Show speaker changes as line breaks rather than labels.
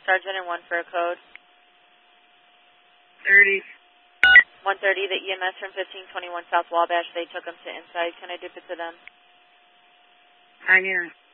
sergeant and one for a code.
30.
130, the EMS from 1521 South Wabash, they took him to inside. Can I dip it to them?
Pioneer.